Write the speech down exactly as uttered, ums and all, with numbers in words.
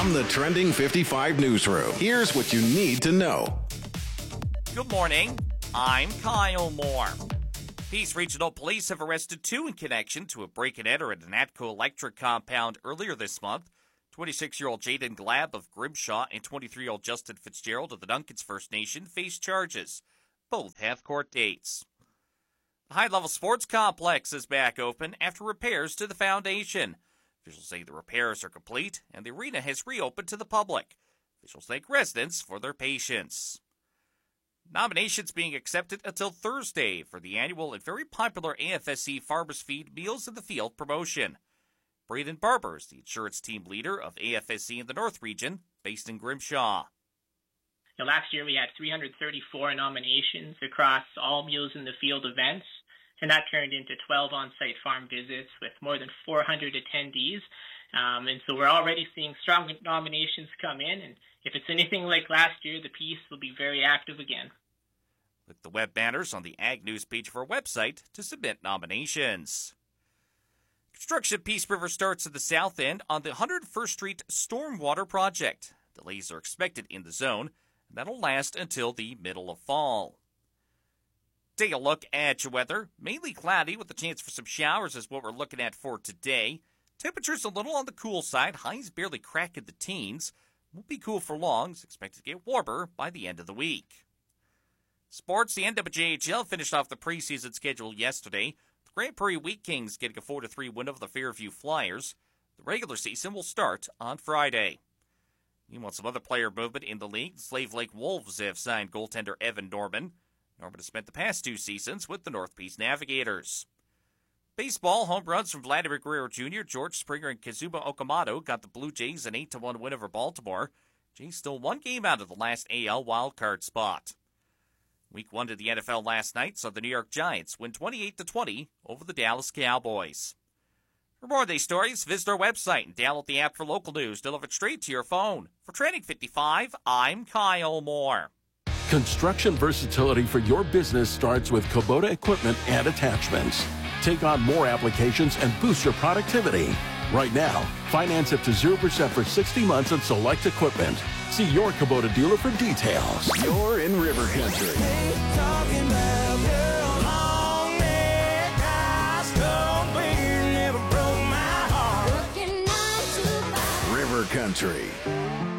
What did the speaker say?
From the Trending fifty-five newsroom, here's what you need to know. Good morning. I'm Kyle Moore. Peace Regional Police have arrested two in connection to a break-and-enter at an Atco Electric compound earlier this month. twenty-six-year-old Jaden Glab of Grimshaw and twenty-three-year-old Justin Fitzgerald of the Duncans First Nation face charges. Both have court dates. The high-level sports complex is back open after repairs to the foundation. Officials say the repairs are complete and the arena has reopened to the public. Officials thank residents for their patience. Nominations being accepted until Thursday for the annual and very popular A F S C Farmers Feed Meals in the Field promotion. Braden Barber is the insurance team leader of A F S C in the North Region, based in Grimshaw. Now, last year we had three hundred thirty-four nominations across all Meals in the Field events, and that turned into twelve on-site farm visits with more than four hundred attendees. Um, and so we're already seeing strong nominations come in, and if it's anything like last year, the piece will be very active again. Click the web banners on the Ag News page of our website to submit nominations. Construction at Peace River starts at the south end on the one hundred first Street Stormwater Project. Delays are expected in the zone, and that'll last until the middle of fall. Take a look at your weather. Mainly cloudy with a chance for some showers is what we're looking at for today. Temperatures a little on the cool side. Highs barely cracking the teens. Won't be cool for long. It's expected to get warmer by the end of the week. Sports, the N W J H L finished off the preseason schedule yesterday. The Grand Prairie Wheat Kings getting a four to three win over the Fairview Flyers. The regular season will start on Friday. Meanwhile, some other player movement in the league. Slave Lake Wolves have signed goaltender Evan Norman. Norman has spent the past two seasons with the North Peace Navigators. Baseball, home runs from Vladimir Guerrero Junior, George Springer, and Kazuma Okamoto got the Blue Jays an eight to one win over Baltimore. Jays still one game out of the last A L wildcard spot. Week one to the N F L last night saw the New York Giants win twenty-eight to twenty over the Dallas Cowboys. For more of these stories, visit our website and download the app for local news delivered straight to your phone. For Trending fifty-five, I'm Kyle Moore. Construction versatility for your business starts with Kubota equipment and attachments. Take on more applications and boost your productivity. Right now, finance up to zero percent for sixty months on select equipment. See your Kubota dealer for details. You're in River Country. River Country.